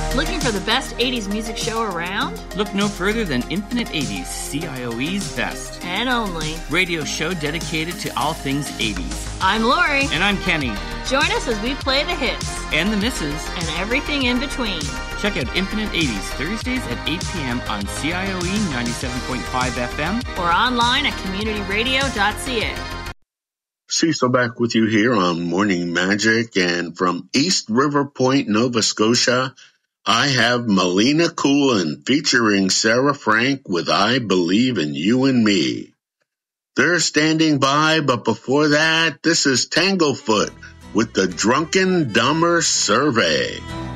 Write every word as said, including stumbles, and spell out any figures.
Looking for the best eighties music show around? Look no further than Infinite eighties, C I O E's best and only radio show dedicated to all things eighties. I'm Lori. And I'm Kenny. Join us as we play the hits and the misses and everything in between. Check out Infinite eighties Thursdays at eight p.m. on C I O E ninety-seven point five F M or online at community radio dot c a. Cecil back with you here on Morning Magic, and from East River Point, Nova Scotia, I have Melina Coolin featuring Sarah Frank with I Believe in You and Me. They're standing by, but before that, this is Tanglefoot with the Drunken Dumber Survey.